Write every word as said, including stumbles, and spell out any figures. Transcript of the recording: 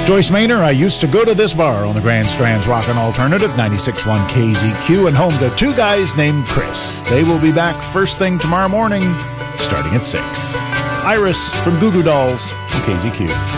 Joyce Maynor, I used to go to this bar on the Grand Strand's Rockin' Alternative, ninety-six point one K Z Q, and home to two guys named Chris. They will be back first thing tomorrow morning, starting at six. Iris from Goo Goo Dolls from K Z Q.